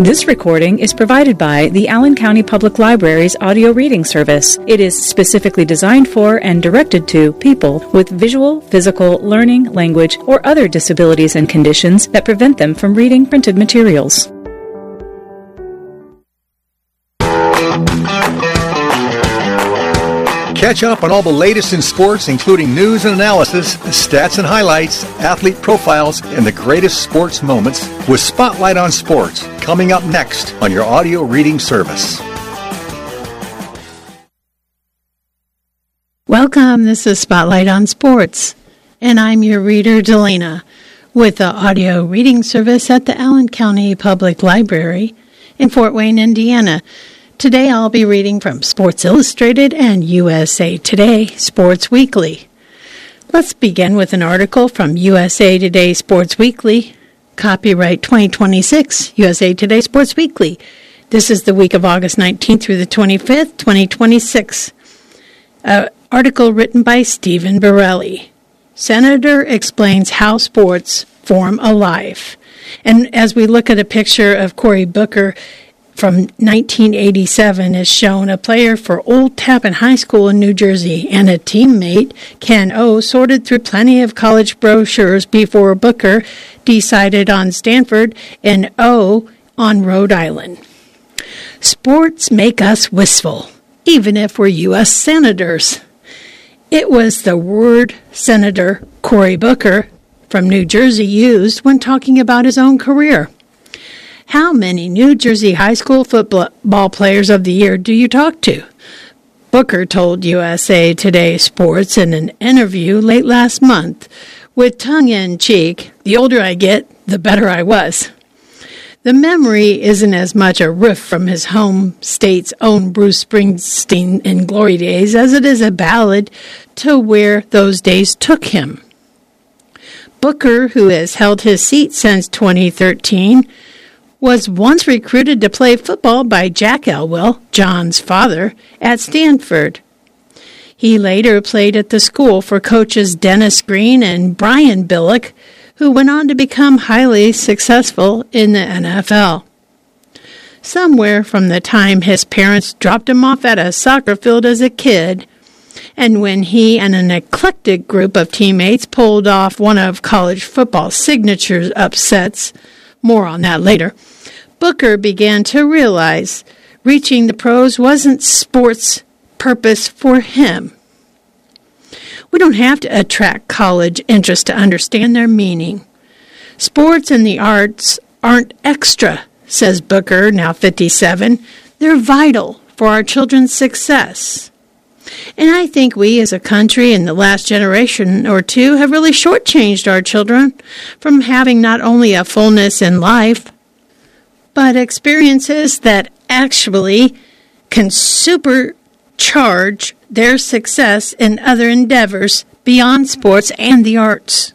This recording is provided by the Allen County Public Library's audio reading service. It is specifically designed for and directed to people with visual, physical, learning, language, or other disabilities and conditions that prevent them from reading printed materials. Catch up on all the latest in sports, including news and analysis, stats and highlights, athlete profiles, and the greatest sports moments with Spotlight on Sports, coming up next on your audio reading service. Welcome, this is Spotlight on Sports, and I'm your reader, Delana, with the audio reading service at the Allen County Public Library in Fort Wayne, Indiana. Today I'll be reading from Sports Illustrated and USA Today Sports Weekly. Let's begin with an article from USA Today Sports Weekly, copyright 2026, USA Today Sports Weekly. This is the week of August 19th through the 25th, 2026. Article written by Stephen Borelli. Senator explains how sports form a life. And as we look at a picture of Cory Booker from 1987 is shown, a player for Old Tappan High School in New Jersey, and a teammate, Ken O, sorted through plenty of college brochures before Booker decided on Stanford and O on Rhode Island. Sports make us wistful, even if we're U.S. senators. It was the word Senator Cory Booker from New Jersey used when talking about his own career. How many New Jersey high school football players of the year do you talk to? Booker told USA Today Sports in an interview late last month, with tongue-in-cheek, "The older I get, the better I was." The memory isn't as much a riff from his home state's own Bruce Springsteen in glory days as it is a ballad to where those days took him. Booker, who has held his seat since 2013, was once recruited to play football by Jack Elwell, John's father, at Stanford. He later played at the school for coaches Dennis Green and Brian Billick, who went on to become highly successful in the NFL. Somewhere from the time his parents dropped him off at a soccer field as a kid, and when he and an eclectic group of teammates pulled off one of college football's signature upsets, more on that later, Booker began to realize reaching the pros wasn't sports' purpose for him. We don't have to attract college interest to understand their meaning. Sports and the arts aren't extra, says Booker, now 57. They're vital for our children's success. And I think we as a country in the last generation or two have really shortchanged our children from having not only a fullness in life, but experiences that actually can supercharge their success in other endeavors beyond sports and the arts.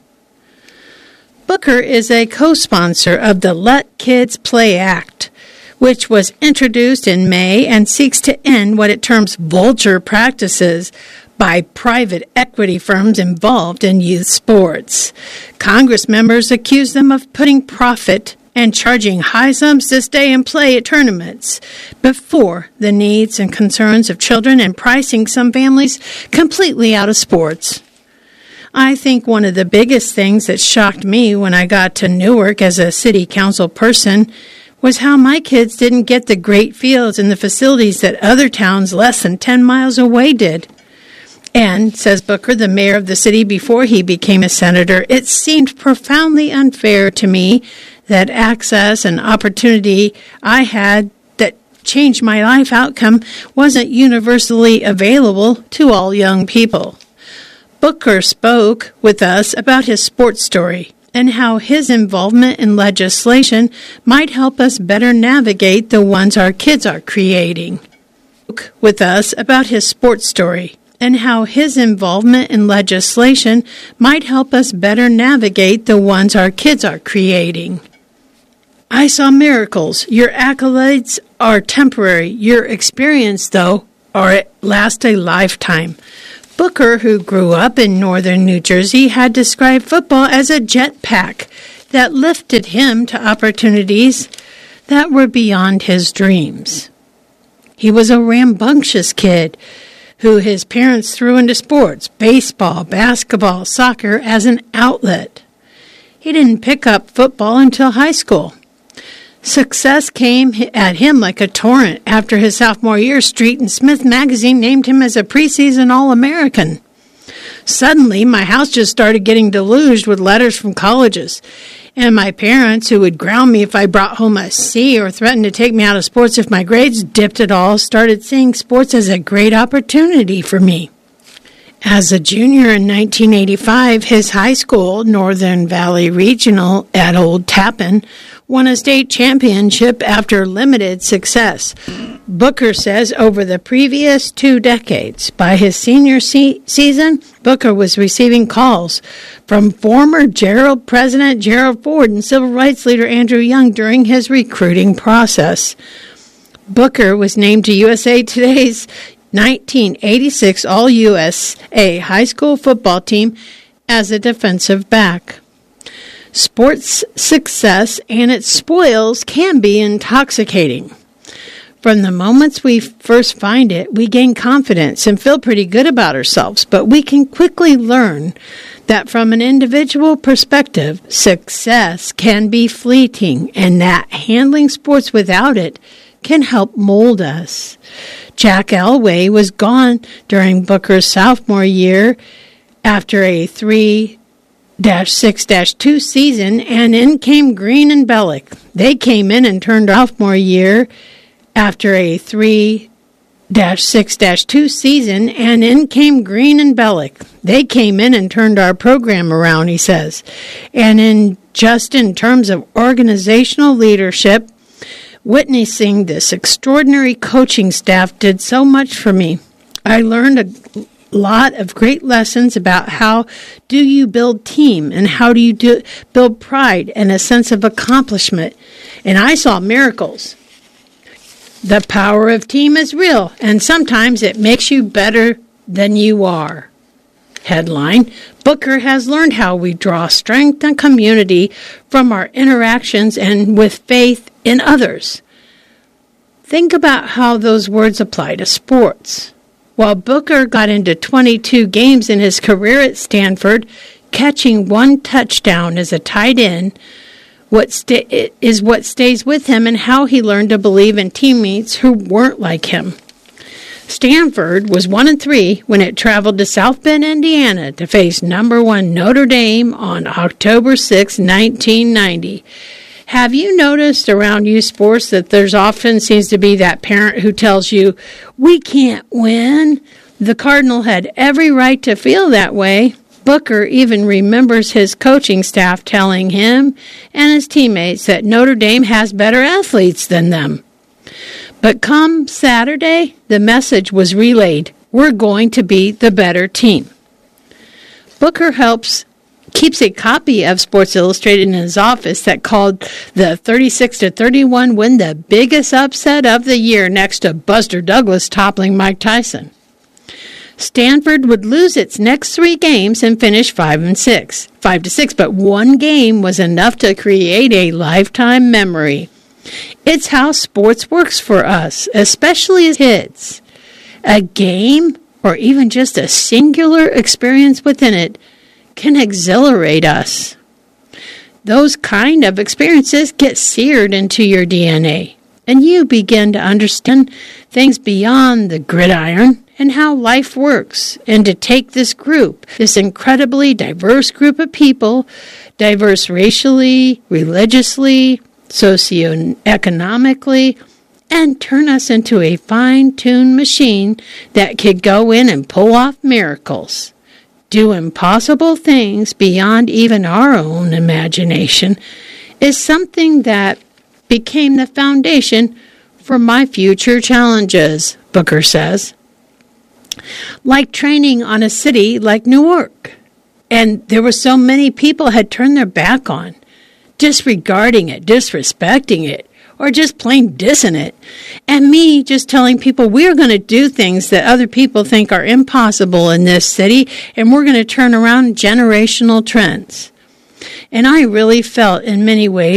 Booker is a co-sponsor of the Let Kids Play Act, which was introduced in May and seeks to end what it terms vulture practices by private equity firms involved in youth sports. Congress members accuse them of putting profit and charging high sums to stay and play at tournaments before the needs and concerns of children and pricing some families completely out of sports. I think one of the biggest things that shocked me when I got to Newark as a city council person was how my kids didn't get the great fields and the facilities that other towns less than 10 miles away did. And, says Booker, the mayor of the city before he became a senator, it seemed profoundly unfair to me that access and opportunity I had that changed my life outcome wasn't universally available to all young people. Booker spoke with us about his sports story and how his involvement in legislation might help us better navigate the ones our kids are creating. With us about his sports story and how his involvement in legislation might help us better navigate the ones our kids are creating. I saw miracles. Your accolades are temporary. Your experience, though, are last a lifetime. Booker, who grew up in northern New Jersey, had described football as a jetpack that lifted him to opportunities that were beyond his dreams. He was a rambunctious kid who his parents threw into sports, baseball, basketball, soccer, as an outlet. He didn't pick up football until high school. Success came at him like a torrent. After his sophomore year, Street and Smith magazine named him as a preseason All-American. Suddenly, my house just started getting deluged with letters from colleges. And my parents, who would ground me if I brought home a C or threatened to take me out of sports if my grades dipped at all, started seeing sports as a great opportunity for me. As a junior in 1985, his high school, Northern Valley Regional at Old Tappan, won a state championship after limited success. Booker says over the previous 2 decades, by his senior season, Booker was receiving calls from former President Gerald Ford and civil rights leader Andrew Young during his recruiting process. Booker was named to USA Today's 1986 All-USA high school football team as a defensive back. Sports success and its spoils can be intoxicating. From the moments we first find it, we gain confidence and feel pretty good about ourselves, but we can quickly learn that from an individual perspective, success can be fleeting and that handling sports without it can help mold us. Jack Elway was gone during Booker's sophomore year after a 3-6-2 season, and in came Green and Bellick. They came in and turned sophomore year after a 3-6-2 season, and in came Green and Bellick. They came in and turned our program around, he says. And in terms of organizational leadership, witnessing this extraordinary coaching staff did so much for me. I learned a lot of great lessons about how do you build team and how do you build pride and a sense of accomplishment. And I saw miracles. The power of team is real, and sometimes it makes you better than you are. Headline, Booker has learned how we draw strength and community from our interactions and with faith in others. Think about how those words apply to sports. While Booker got into 22 games in his career at Stanford, catching 1 touchdown as a tight end what stays with him and how he learned to believe in teammates who weren't like him. Stanford was 1-3 when it traveled to South Bend, Indiana to face number 1 Notre Dame on October 6, 1990. Have you noticed around youth sports that there's often seems to be that parent who tells you, we can't win? The Cardinal had every right to feel that way. Booker even remembers his coaching staff telling him and his teammates that Notre Dame has better athletes than them. But come Saturday, the message was relayed, we're going to be the better team. Booker keeps a copy of Sports Illustrated in his office that called the 36-31 win the biggest upset of the year next to Buster Douglas toppling Mike Tyson. Stanford would lose its next 3 games and finish 5-6, but 1 game was enough to create a lifetime memory. It's how sports works for us, especially as kids. A game, or even just a singular experience within it, can exhilarate us. Those kind of experiences get seared into your DNA, and you begin to understand things beyond the gridiron and how life works, and to take this incredibly diverse group of people, diverse racially, religiously, socioeconomically, and turn us into a fine-tuned machine that could go in and pull off miracles, do impossible things beyond even our own imagination, is something that became the foundation for my future challenges, Booker says. Like training on a city like Newark. And there were so many people had turned their back on, disregarding it, disrespecting it, or just plain dissing it. And me just telling people we're going to do things that other people think are impossible in this city, and we're going to turn around generational trends. And I really felt in many ways